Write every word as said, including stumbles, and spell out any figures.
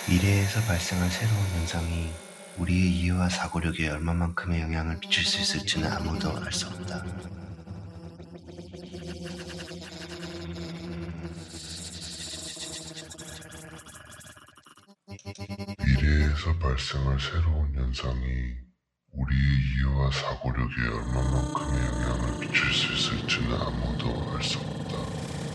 미래에서 발생할 새로운 현상이 우리의 이해와 사고력에 얼마만큼의 영향을 미칠 수 있을지는 아무도 알 수 없다. 미래에서 발생할 새로운 현상이 우리의 이해와 사고력에 얼마만큼의 영향을 미칠 수 있을지는 아무도 알 수 없다.